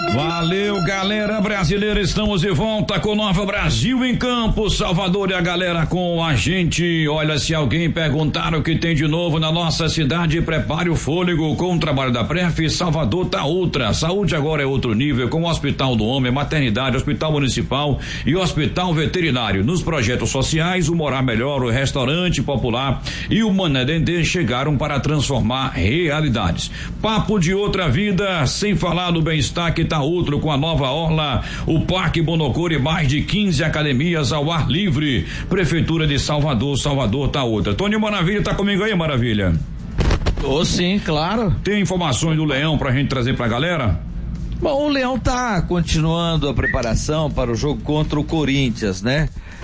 Valeu, galera brasileira, estamos de volta com Nova Brasil em Campo, Salvador, e a galera com a gente. Olha, se alguém perguntar o que tem de novo na nossa cidade, prepare o fôlego com o trabalho da Pref. Salvador tá outra, saúde agora é outro nível, com o Hospital do Homem, maternidade, Hospital Municipal e Hospital Veterinário. Nos projetos sociais, o Morar Melhor, o Restaurante Popular e o Mané Dendê chegaram para transformar realidades. Papo de outra vida, sem falar do bem-estar que tá outro com a nova orla, o Parque Bonocor e mais de 15 academias ao ar livre. Prefeitura de Salvador, Salvador tá outra. Tony Maravilha tá comigo aí, Maravilha? Tô sim, claro. Tem informações do Leão pra gente trazer pra galera? Bom, o Leão tá continuando a preparação para o jogo contra o Corinthians, né?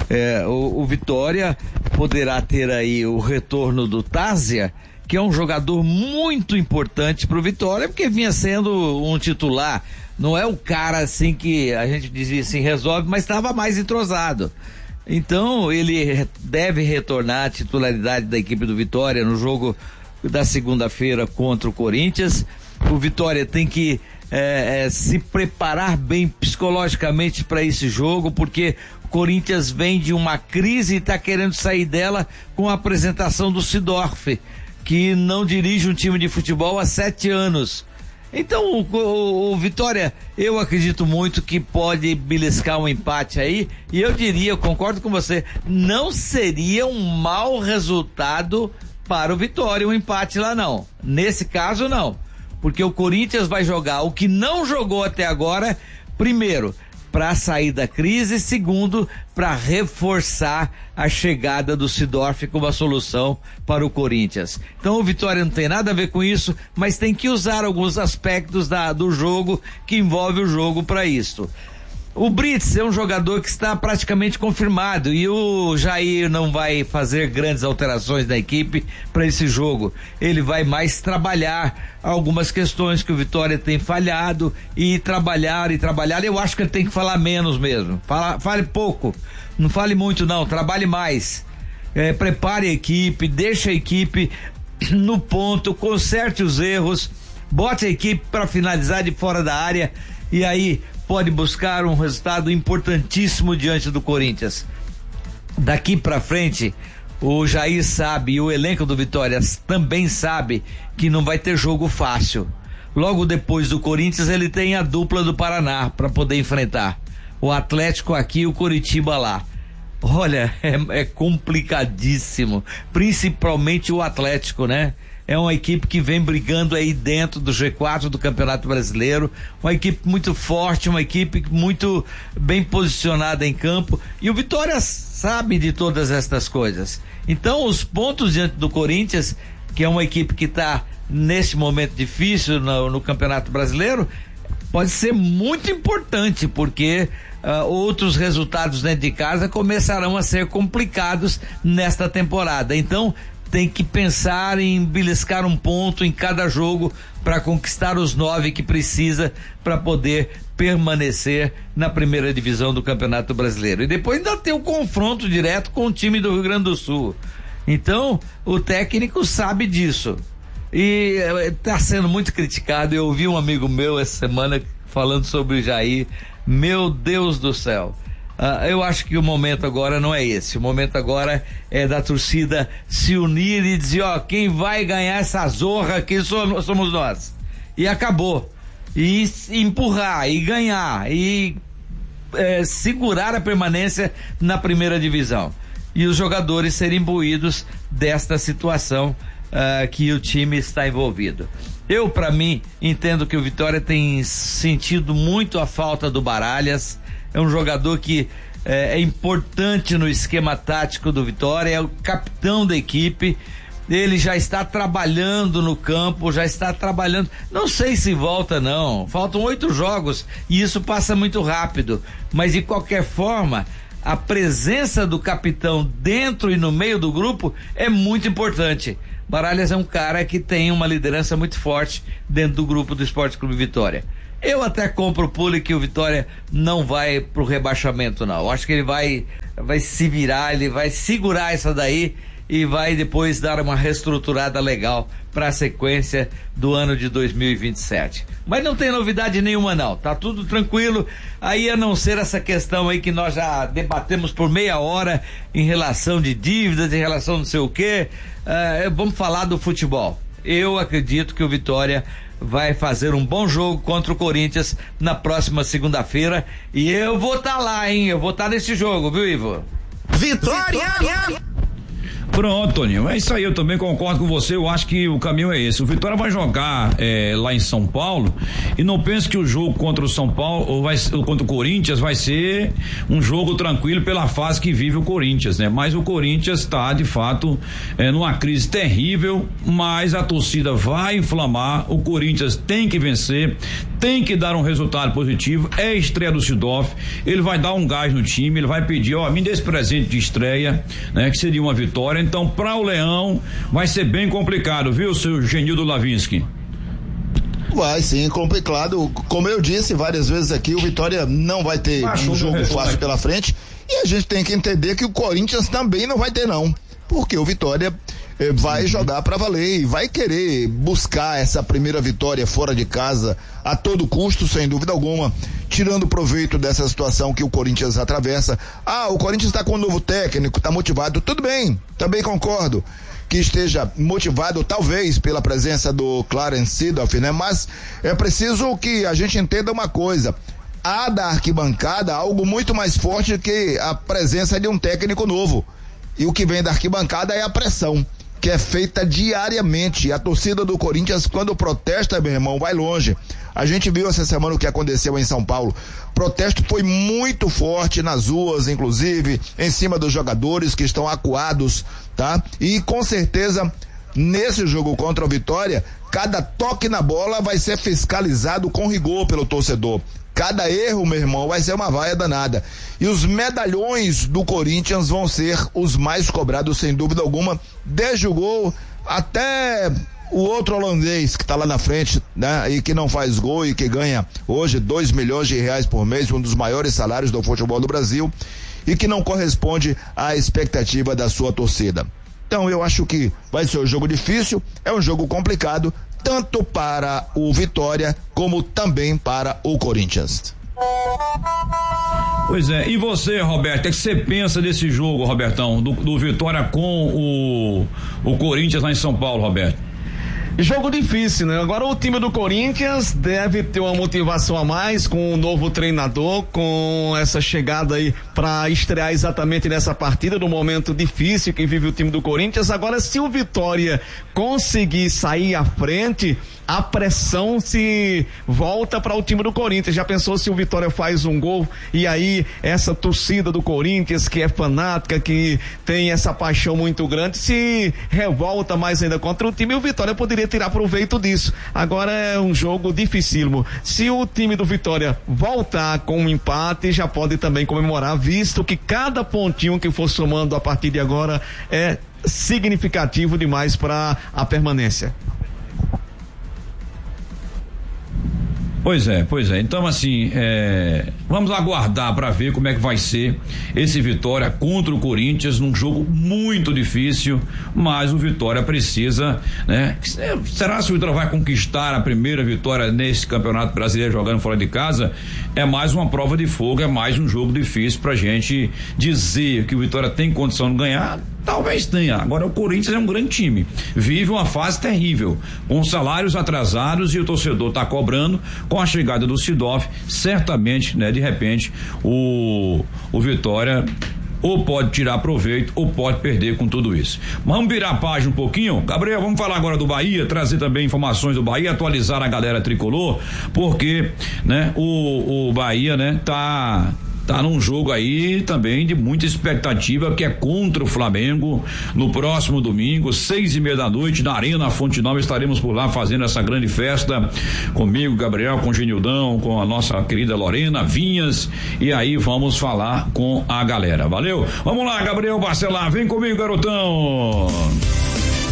O Vitória poderá ter aí o retorno do Tázia, que é um jogador muito importante pro Vitória, porque vinha sendo um titular. Não é o cara assim que a gente dizia assim, resolve, mas estava mais entrosado. Então ele deve retornar à titularidade da equipe do Vitória no jogo da segunda-feira contra o Corinthians. O Vitória tem que se preparar bem psicologicamente para esse jogo, porque o Corinthians vem de uma crise e está querendo sair dela com a apresentação do Seedorf, que não dirige um time de futebol há 7 anos. Então o Vitória, eu acredito muito que pode beliscar um empate aí, e eu diria, eu concordo com você, não seria um mau resultado para o Vitória um empate lá não. Nesse caso não, porque o Corinthians vai jogar o que não jogou até agora, primeiro, para sair da crise, segundo, para reforçar a chegada do Seedorf como a solução para o Corinthians. Então o Vitória não tem nada a ver com isso, mas tem que usar alguns aspectos do jogo que envolve o jogo para isso. O Brits é um jogador que está praticamente confirmado e o Jair não vai fazer grandes alterações na equipe para esse jogo. Ele vai mais trabalhar algumas questões que o Vitória tem falhado e trabalhar. Eu acho que ele tem que falar menos mesmo. Fale pouco, não fale muito não, trabalhe mais. Prepare a equipe, deixe a equipe no ponto, conserte os erros, bote a equipe para finalizar de fora da área e aí pode buscar um resultado importantíssimo diante do Corinthians. Daqui pra frente, o Jair sabe e o elenco do Vitória também sabe que não vai ter jogo fácil. Logo depois do Corinthians, ele tem a dupla do Paraná para poder enfrentar. O Atlético aqui e o Coritiba lá. Olha, é complicadíssimo, principalmente o Atlético, né? É uma equipe que vem brigando aí dentro do G4 do Campeonato Brasileiro, uma equipe muito forte, uma equipe muito bem posicionada em campo, e o Vitória sabe de todas estas coisas. Então os pontos diante do Corinthians, que é uma equipe que está nesse momento difícil no Campeonato Brasileiro, pode ser muito importante, porque outros resultados dentro de casa começarão a ser complicados nesta temporada. Então tem que pensar em beliscar um ponto em cada jogo para conquistar os 9 que precisa para poder permanecer na primeira divisão do Campeonato Brasileiro. E depois ainda tem o confronto direto com o time do Rio Grande do Sul. Então, o técnico sabe disso. E está sendo muito criticado. Eu ouvi um amigo meu essa semana falando sobre o Jair. Meu Deus do céu. Eu acho que o momento agora não é esse. O momento agora é da torcida se unir e dizer, quem vai ganhar essa zorra aqui somos nós. E acabou. E empurrar, e ganhar, e segurar a permanência na primeira divisão. E os jogadores serem imbuídos desta situação que o time está envolvido. Eu, para mim, entendo que o Vitória tem sentido muito a falta do Baralhas. É um jogador que é importante no esquema tático do Vitória, é o capitão da equipe, ele já está trabalhando no campo, não sei se volta não, faltam 8 jogos e isso passa muito rápido, mas de qualquer forma, a presença do capitão dentro e no meio do grupo é muito importante. Baralhas é um cara que tem uma liderança muito forte dentro do grupo do Esporte Clube Vitória. Eu até compro o pulo que o Vitória não vai pro rebaixamento não. Eu acho que ele vai se virar, ele vai segurar essa daí e vai depois dar uma reestruturada legal para a sequência do ano de 2027. Mas não tem novidade nenhuma não, tá tudo tranquilo, aí a não ser essa questão aí que nós já debatemos por meia hora em relação de dívidas, em relação não sei o quê, vamos falar do futebol. Eu acredito que o Vitória vai fazer um bom jogo contra o Corinthians na próxima segunda-feira e eu vou estar lá, hein? Eu vou estar nesse jogo, viu, Ivo? Vitória! Pronto, Toninho, é isso aí, eu também concordo com você, eu acho que o caminho é esse. O Vitória vai jogar lá em São Paulo e não pense que o jogo contra o São Paulo ou contra o Corinthians vai ser um jogo tranquilo pela fase que vive o Corinthians, né? Mas o Corinthians está de fato numa crise terrível, mas a torcida vai inflamar, o Corinthians tem que vencer, tem que dar um resultado positivo, é estreia do Sidorf, ele vai dar um gás no time, ele vai pedir, me dê esse presente de estreia, né? Que seria uma vitória. Então, para o Leão, vai ser bem complicado, viu, seu Genildo Lavinsky? Vai sim, complicado. Como eu disse várias vezes aqui, o Vitória não vai ter um jogo fácil pela frente. E a gente tem que entender que o Corinthians também não vai ter, não. Porque o Vitória vai jogar para valer e vai querer buscar essa primeira vitória fora de casa a todo custo, sem dúvida alguma, tirando proveito dessa situação que o Corinthians atravessa. O Corinthians está com um novo técnico, está motivado, tudo bem, também concordo que esteja motivado talvez pela presença do Clarence Seedorf, né? Mas é preciso que a gente entenda uma coisa: há da arquibancada algo muito mais forte que a presença de um técnico novo, e o que vem da arquibancada é a pressão que é feita diariamente. A torcida do Corinthians, quando protesta, meu irmão, vai longe. A gente viu essa semana o que aconteceu em São Paulo. O protesto foi muito forte nas ruas, inclusive em cima dos jogadores que estão acuados, tá? E com certeza nesse jogo contra o Vitória, cada toque na bola vai ser fiscalizado com rigor pelo torcedor. Cada erro, meu irmão, vai ser uma vaia danada. E os medalhões do Corinthians vão ser os mais cobrados, sem dúvida alguma, desde o gol até o outro holandês que tá lá na frente, né? E que não faz gol e que ganha hoje R$2 milhões por mês, um dos maiores salários do futebol do Brasil, e que não corresponde à expectativa da sua torcida. Então eu acho que vai ser um jogo difícil, é um jogo complicado, tanto para o Vitória como também para o Corinthians. Pois é, e você, Roberto, o que você pensa desse jogo, Robertão, do Vitória com o Corinthians lá em São Paulo, Roberto? Jogo difícil, né? Agora o time do Corinthians deve ter uma motivação a mais com o novo treinador, com essa chegada aí para estrear exatamente nessa partida, no momento difícil que vive o time do Corinthians. Agora, se o Vitória conseguir sair à frente, a pressão se volta para o time do Corinthians. Já pensou se o Vitória faz um gol e aí essa torcida do Corinthians, que é fanática, que tem essa paixão muito grande, se revolta mais ainda contra o time, e o Vitória poderia tirar proveito disso. Agora é um jogo dificílimo. Se o time do Vitória voltar com um empate, já pode também comemorar, visto que cada pontinho que for somando a partir de agora é significativo demais para a permanência. Pois é. Então, assim, vamos aguardar para ver como é que vai ser esse Vitória contra o Corinthians, num jogo muito difícil, mas o Vitória precisa, né? Será que o Vitória vai conquistar a primeira vitória nesse Campeonato Brasileiro jogando fora de casa? É mais uma prova de fogo, é mais um jogo difícil pra gente dizer que o Vitória tem condição de ganhar. Talvez tenha. Agora o Corinthians é um grande time, vive uma fase terrível, com salários atrasados, e o torcedor está cobrando. Com a chegada do Sidorf, certamente, né, de repente o Vitória ou pode tirar proveito ou pode perder com tudo isso. Vamos virar a página um pouquinho, Gabriel, vamos falar agora do Bahia, trazer também informações do Bahia, atualizar a galera tricolor, porque, né, o Bahia, né, tá num jogo aí também de muita expectativa, que é contra o Flamengo no próximo domingo, 6:30 da noite, na Arena Fonte Nova. Estaremos por lá fazendo essa grande festa comigo, Gabriel, com o Genildão, com a nossa querida Lorena Vinhas, e aí vamos falar com a galera. Valeu? Vamos lá, Gabriel Barcelar, vem comigo, garotão.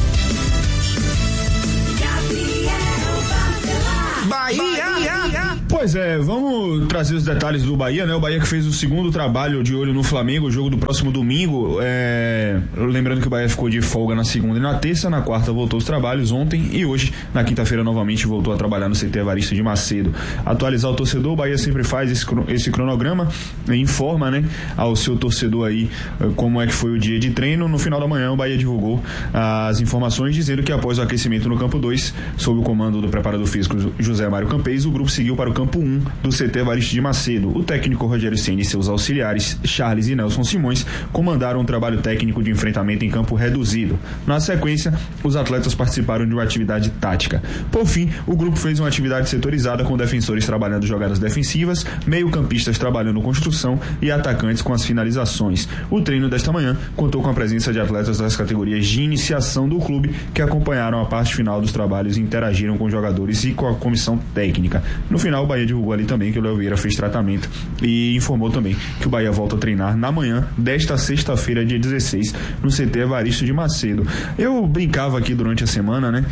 Bahia. Pois é, vamos trazer os detalhes do Bahia, né? O Bahia que fez o segundo trabalho de olho no Flamengo, o jogo do próximo domingo. Lembrando que o Bahia ficou de folga na segunda e na terça, na quarta voltou os trabalhos ontem e hoje, na quinta-feira, novamente voltou a trabalhar no CT Evaristo de Macedo. Atualizar o torcedor, o Bahia sempre faz esse cronograma, informa, né, ao seu torcedor aí como é que foi o dia de treino. No final da manhã, o Bahia divulgou as informações dizendo que após o aquecimento no campo 2, sob o comando do preparador físico José Mário Campês, o grupo seguiu para o campo 1 do CT Evaristo de Macedo. O técnico Rogério Ceni e seus auxiliares, Charles e Nelson Simões, comandaram um trabalho técnico de enfrentamento em campo reduzido. Na sequência, os atletas participaram de uma atividade tática. Por fim, o grupo fez uma atividade setorizada com defensores trabalhando jogadas defensivas, meio-campistas trabalhando construção e atacantes com as finalizações. O treino desta manhã contou com a presença de atletas das categorias de iniciação do clube que acompanharam a parte final dos trabalhos e interagiram com os jogadores e com a comissão técnica. No final, o Bahia divulgou ali também que o Léo Vieira fez tratamento e informou também que o Bahia volta a treinar na manhã desta sexta-feira, dia 16, no CT Evaristo de Macedo. Eu brincava aqui durante a semana, né,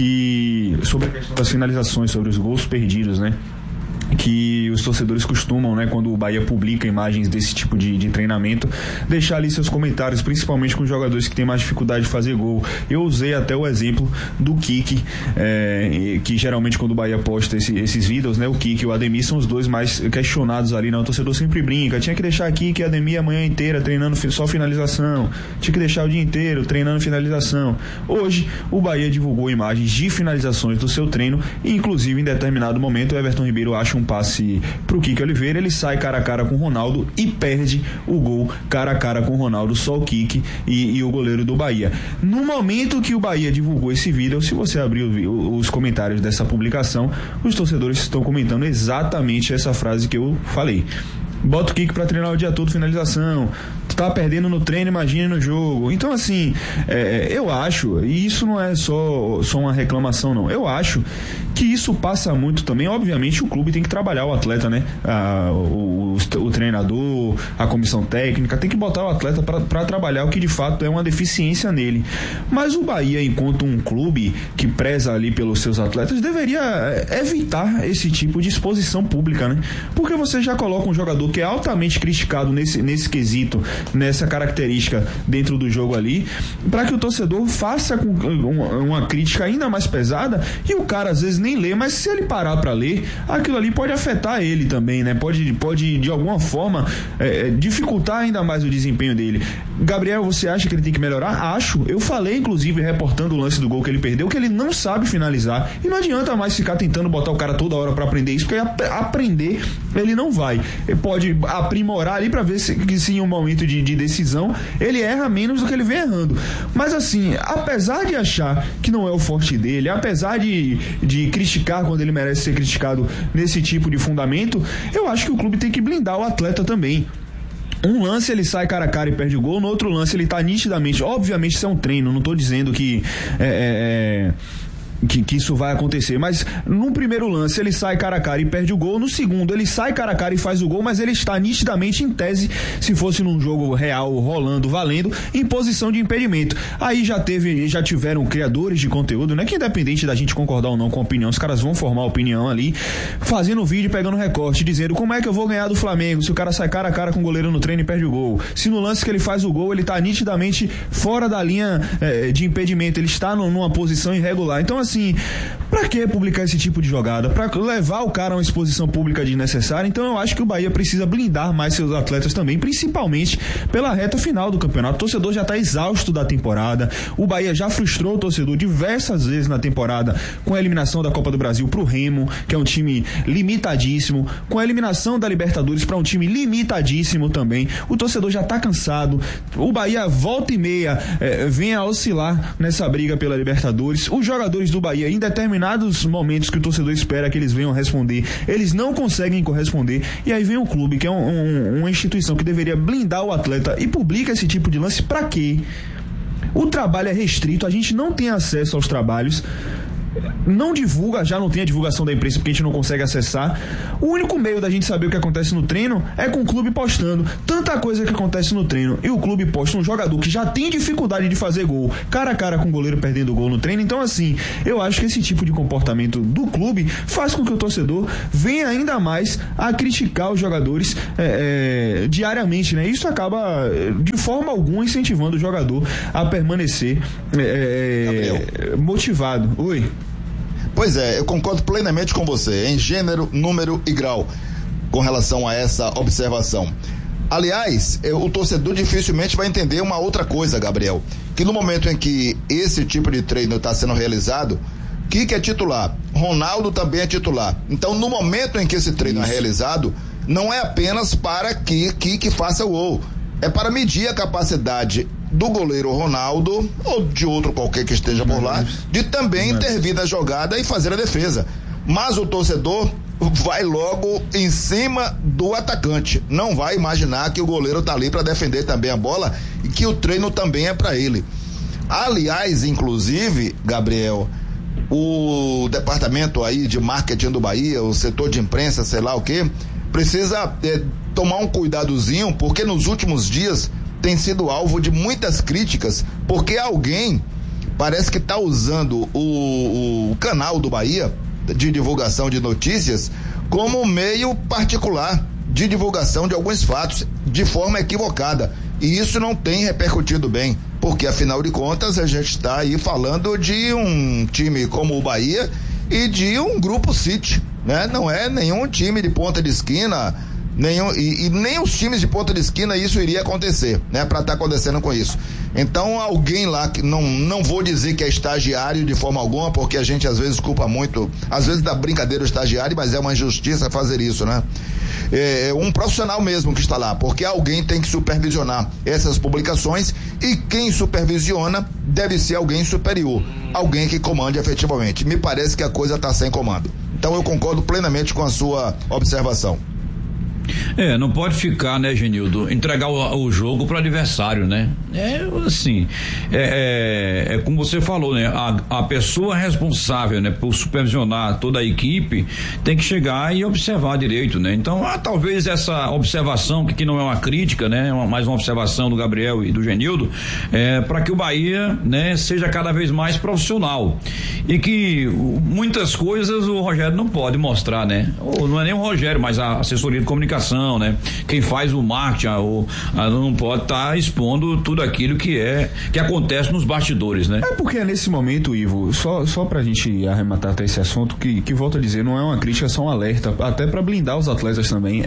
que sobre a questão das finalizações, sobre os gols perdidos, né, que os torcedores costumam, né, quando o Bahia publica imagens desse tipo de treinamento, deixar ali seus comentários, principalmente com jogadores que têm mais dificuldade de fazer gol. Eu usei até o exemplo do Kiki, que geralmente quando o Bahia posta esses vídeos, né, o Kiki e o Ademir são os dois mais questionados ali, né? O torcedor sempre brinca, tinha que deixar Kiki e Ademir a manhã inteira treinando só finalização, tinha que deixar o dia inteiro treinando finalização. Hoje, o Bahia divulgou imagens de finalizações do seu treino e, inclusive, em determinado momento, o Everton Ribeiro acha um passe pro Kiki Oliveira, ele sai cara a cara com o Ronaldo e perde o gol cara a cara com o Ronaldo, só o Kiki e o goleiro do Bahia. No momento que o Bahia divulgou esse vídeo, se você abrir os comentários dessa publicação, os torcedores estão comentando exatamente essa frase que eu falei. Bota o Kiki pra treinar o dia todo, finalização. Tu tá perdendo no treino, imagina no jogo. Então, assim, eu acho, e isso não é só uma reclamação, não. Eu acho que isso passa muito também. Obviamente, o clube tem que trabalhar o atleta, né? O treinador, a comissão técnica, tem que botar o atleta pra trabalhar o que de fato é uma deficiência nele. Mas o Bahia, enquanto um clube que preza ali pelos seus atletas, deveria evitar esse tipo de exposição pública, né? Porque você já coloca um jogador que é altamente criticado nesse quesito, nessa característica dentro do jogo ali, para que o torcedor faça uma crítica ainda mais pesada, e o cara às vezes nem lê, mas se ele parar para ler, aquilo ali pode afetar ele também, né? Pode de alguma forma dificultar ainda mais o desempenho dele. Gabriel, você acha que ele tem que melhorar? Acho. Eu falei, inclusive, reportando o lance do gol que ele perdeu, que ele não sabe finalizar, e não adianta mais ficar tentando botar o cara toda hora para aprender isso, porque aprender ele não vai. Ele pode aprimorar ali para ver se em um momento de decisão ele erra menos do que ele vem errando. Mas assim, apesar de achar que não é o forte dele, apesar de criticar quando ele merece ser criticado nesse tipo de fundamento, eu acho que o clube tem que blindar o atleta também. Um lance ele sai cara a cara e perde o gol, no outro lance ele tá nitidamente, obviamente isso é um treino, não tô dizendo que isso vai acontecer, mas no primeiro lance ele sai cara a cara e perde o gol, no segundo ele sai cara a cara e faz o gol, mas ele está nitidamente, em tese, se fosse num jogo real, rolando, valendo, em posição de impedimento. Aí já tiveram criadores de conteúdo, né, que independente da gente concordar ou não com a opinião, os caras vão formar opinião ali, fazendo vídeo, pegando recorte, dizendo como é que eu vou ganhar do Flamengo se o cara sai cara a cara com o goleiro no treino e perde o gol, se no lance que ele faz o gol ele está nitidamente fora da linha de impedimento, ele está numa posição irregular. Então assim, pra que publicar esse tipo de jogada? Pra levar o cara a uma exposição pública desnecessária? Então eu acho que o Bahia precisa blindar mais seus atletas também, principalmente pela reta final do campeonato. O torcedor já tá exausto da temporada, o Bahia já frustrou o torcedor diversas vezes na temporada com a eliminação da Copa do Brasil pro Remo, que é um time limitadíssimo, com a eliminação da Libertadores para um time limitadíssimo também. O torcedor já tá cansado, o Bahia volta e meia vem a oscilar nessa briga pela Libertadores. Os jogadores do Bahia, em determinados momentos que o torcedor espera que eles venham responder, eles não conseguem corresponder, e aí vem o clube, que é uma instituição que deveria blindar o atleta, e publica esse tipo de lance pra quê? O trabalho é restrito, a gente não tem acesso aos trabalhos. não divulga, já não tem a divulgação da imprensa porque a gente não consegue acessar. O único meio da gente saber o que acontece no treino é com o clube postando. Tanta coisa que acontece no treino e o clube posta um jogador que já tem dificuldade de fazer gol, cara a cara com o goleiro perdendo gol no treino. Então, assim, eu acho que esse tipo de comportamento do clube faz com que o torcedor venha ainda mais a criticar os jogadores diariamente, né? Isso acaba, de forma alguma, incentivando o jogador a permanecer motivado. Oi. Pois é, eu concordo plenamente com você, em gênero, número e grau, com relação a essa observação. Aliás, o torcedor dificilmente vai entender uma outra coisa, Gabriel, que no momento em que esse tipo de treino está sendo realizado, Kike é titular, Ronaldo também é titular. Então, no momento em que esse treino é realizado, não é apenas para que Kike faça o gol, é para medir a capacidade do goleiro Ronaldo, ou de outro qualquer que esteja por lá, de também intervir na jogada e fazer a defesa. Mas o torcedor vai logo em cima do atacante, não vai imaginar que o goleiro tá ali para defender também a bola e que o treino também é para ele. Aliás, inclusive, Gabriel, o departamento aí de marketing do Bahia, o setor de imprensa, sei lá o que, precisa tomar um cuidadozinho, porque nos últimos dias tem sido alvo de muitas críticas, porque alguém parece que está usando o canal do Bahia de divulgação de notícias como meio particular de divulgação de alguns fatos de forma equivocada, e isso não tem repercutido bem, porque afinal de contas a gente está aí falando de um time como o Bahia e de um grupo City, né? Não é nenhum time de ponta de esquina, e nem os times de ponta de esquina isso iria acontecer, né? Para estar acontecendo com isso. Então alguém lá, que não vou dizer que é estagiário de forma alguma, porque a gente às vezes culpa muito, às vezes dá brincadeira o estagiário, mas é uma injustiça fazer isso, né? É um profissional mesmo que está lá, porque alguém tem que supervisionar essas publicações, e quem supervisiona deve ser alguém superior, alguém que comande efetivamente. Me parece que a coisa está sem comando. Então eu concordo plenamente com a sua observação. Não pode ficar, né, Genildo, entregar o jogo para o adversário, né? Como você falou, né? A pessoa responsável, né, por supervisionar toda a equipe tem que chegar e observar direito, né? Então, talvez essa observação, que não é uma crítica, né? Mais uma observação do Gabriel e do Genildo, para que o Bahia, né, seja cada vez mais profissional, e que muitas coisas o Rogério não pode mostrar, né? Ou não é nem o Rogério, mas a assessoria de comunicação, né? Quem faz o marketing não pode estar expondo tudo aquilo que acontece nos bastidores, né? Porque nesse momento, Ivo, só pra gente arrematar até esse assunto, que volto a dizer, não é uma crítica, é só um alerta, até pra blindar os atletas também.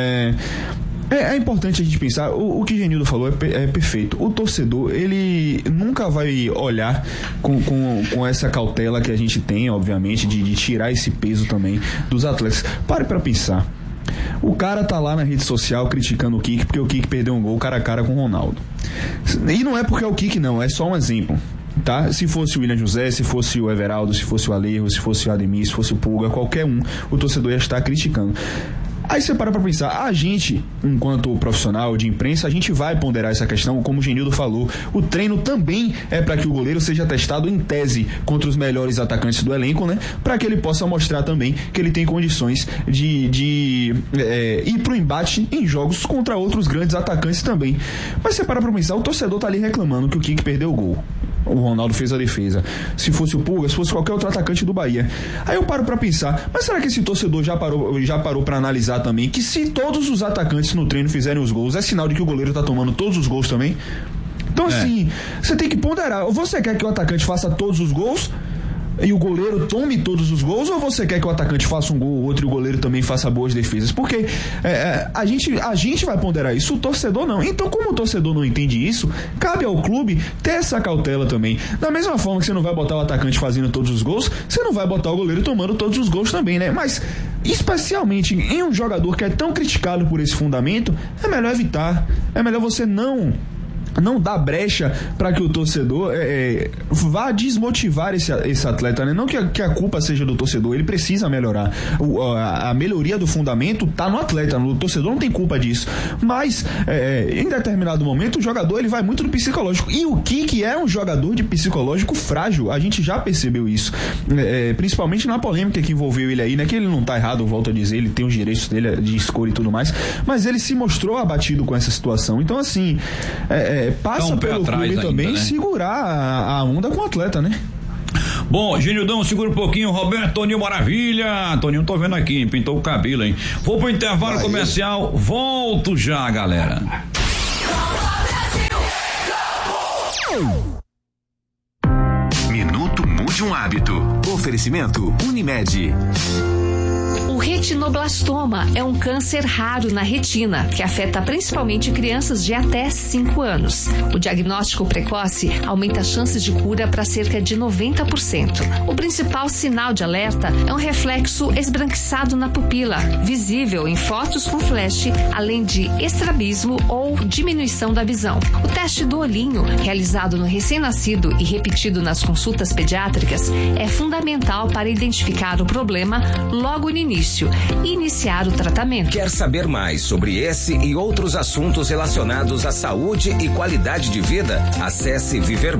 É importante a gente pensar, o que Genildo falou é perfeito. O torcedor, ele nunca vai olhar com essa cautela que a gente tem, obviamente, de tirar esse peso também dos atletas. Pare pra pensar. O cara tá lá na rede social criticando o Kike porque o Kike perdeu um gol cara a cara com o Ronaldo. E não é porque é o Kike, não, é só um exemplo, tá? Se fosse o William José, se fosse o Everaldo, se fosse o Alejo, se fosse o Ademir, se fosse o Pulga, qualquer um, o torcedor ia estar criticando. Aí você para pra pensar, a gente, enquanto profissional de imprensa, a gente vai ponderar essa questão, como o Genildo falou, o treino também é para que o goleiro seja testado em tese contra os melhores atacantes do elenco, né? Para que ele possa mostrar também que ele tem condições de ir pro embate em jogos contra outros grandes atacantes também. Mas você para pra pensar, o torcedor tá ali reclamando que o Kike perdeu o gol, o Ronaldo fez a defesa, se fosse o Pulga, se fosse qualquer outro atacante do Bahia. Aí eu paro pra pensar, mas será que esse torcedor já parou pra analisar também que se todos os atacantes no treino fizerem os gols, é sinal de que o goleiro tá tomando todos os gols também? Então assim, você tem que ponderar, você quer que o atacante faça todos os gols e o goleiro tome todos os gols, ou você quer que o atacante faça um gol ou outro e o goleiro também faça boas defesas? Porque a gente vai ponderar isso, o torcedor não. Então, como o torcedor não entende isso, cabe ao clube ter essa cautela também. Da mesma forma que você não vai botar o atacante fazendo todos os gols, você não vai botar o goleiro tomando todos os gols também, né? Mas, especialmente em um jogador que é tão criticado por esse fundamento, é melhor evitar, é melhor você não não dá brecha para que o torcedor vá desmotivar esse atleta, né? Não que a culpa seja do torcedor, ele precisa melhorar. A melhoria do fundamento tá no atleta, o torcedor não tem culpa disso. Mas em determinado momento o jogador ele vai muito no psicológico. E o que é um jogador de psicológico frágil? A gente já percebeu isso, principalmente na polêmica que envolveu ele aí, né? Que ele não tá errado, eu volto a dizer, ele tem os direitos dele de escolha e tudo mais, mas ele se mostrou abatido com essa situação. Então assim, passa pelo clube também, né? Segurar a onda com o atleta, né? Bom, Genildão, segura um pouquinho. Roberto Toninho Maravilha. Toninho, tô vendo aqui, pintou o cabelo, hein? Vou pro intervalo comercial, volto já, galera. Minuto Mude um Hábito. Oferecimento Unimed. O retinoblastoma é um câncer raro na retina, que afeta principalmente crianças de até 5 anos. O diagnóstico precoce aumenta as chances de cura para cerca de 90%. O principal sinal de alerta é um reflexo esbranquiçado na pupila, visível em fotos com flash, além de estrabismo ou diminuição da visão. O teste do olhinho, realizado no recém-nascido e repetido nas consultas pediátricas, é fundamental para identificar o problema logo no início e iniciar o tratamento. Quer saber mais sobre esse e outros assuntos relacionados à saúde e qualidade de vida? Acesse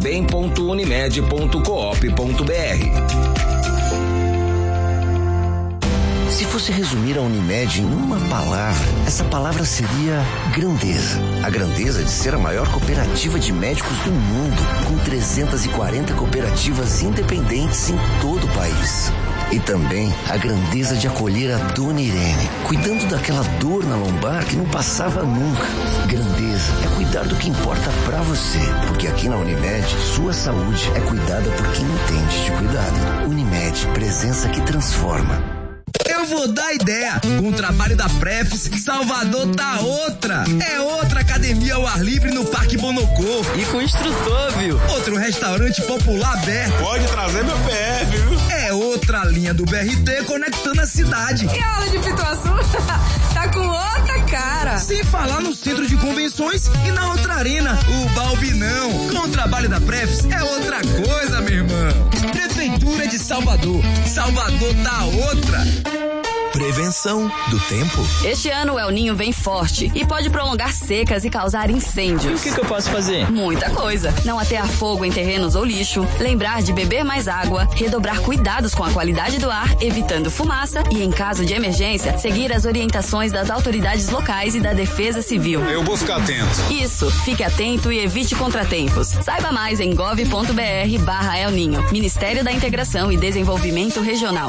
viverbem.unimed.coop.br. Se fosse resumir a Unimed em uma palavra, essa palavra seria grandeza. A grandeza de ser a maior cooperativa de médicos do mundo, com 340 cooperativas independentes em todo o país. E também a grandeza de acolher a Dona Irene, cuidando daquela dor na lombar que não passava nunca. Grandeza é cuidar do que importa pra você, porque aqui na Unimed, sua saúde é cuidada por quem entende de cuidado. Unimed, presença que transforma. Eu vou dar ideia. Com o trabalho da Prefis, Salvador tá outra. É outra academia ao ar livre no Parque Bonocô. E com instrutor, viu? Outro restaurante popular aberto. Pode trazer meu PF, viu? É outra linha do BRT conectando a cidade. E a aula de Pituaçu? Tá com outra cara. Sem falar no centro de convenções e na outra arena, o Balbinão. Com o trabalho da Prefis, é outra coisa, meu irmão. Prefeitura de Salvador. Salvador tá outra. Prevenção do tempo. Este ano o El Ninho vem forte e pode prolongar secas e causar incêndios. E o que eu posso fazer? Muita coisa. Não atear fogo em terrenos ou lixo, lembrar de beber mais água, redobrar cuidados com a qualidade do ar, evitando fumaça e, em caso de emergência, seguir as orientações das autoridades locais e da Defesa Civil. Eu vou ficar atento. Isso. Fique atento e evite contratempos. Saiba mais em gov.br/El Ninho. Ministério da Integração e Desenvolvimento Regional.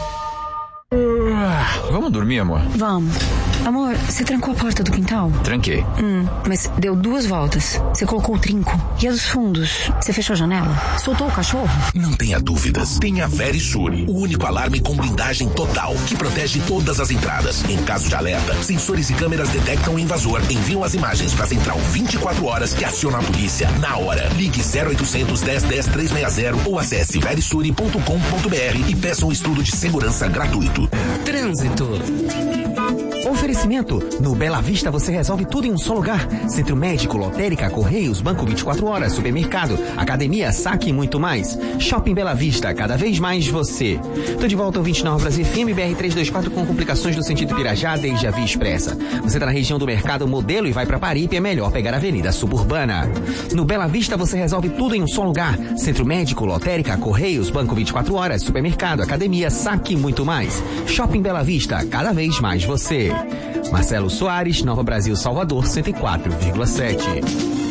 Vamos dormir, amor? Vamos. Amor, você trancou a porta do quintal? Tranquei. Mas deu 2 voltas. Você colocou o trinco. E a dos fundos? Você fechou a janela? Soltou o cachorro? Não tenha dúvidas. Tenha a Verisure, o único alarme com blindagem total, que protege todas as entradas. Em caso de alerta, sensores e câmeras detectam o invasor, enviam as imagens para a central 24 horas e aciona a polícia na hora. Ligue 0800 10 10 360 ou acesse verisure.com.br e peça um estudo de segurança gratuito. Trânsito. Oferecimento. No Bela Vista você resolve tudo em um só lugar. Centro médico, lotérica, correios, banco 24 horas, supermercado, academia, saque e muito mais. Shopping Bela Vista, cada vez mais você. Tô de volta ao 29 Brasil FM, BR-324 com complicações no sentido Pirajá desde a Via Expressa. Você tá na região do Mercado Modelo e vai pra Paripe, é melhor pegar a Avenida Suburbana. No Bela Vista você resolve tudo em um só lugar. Centro médico, lotérica, correios, banco 24 horas, supermercado, academia, saque e muito mais. Shopping Bela Vista, cada vez mais você. Marcelo Soares, Nova Brasil, Salvador, 104,7.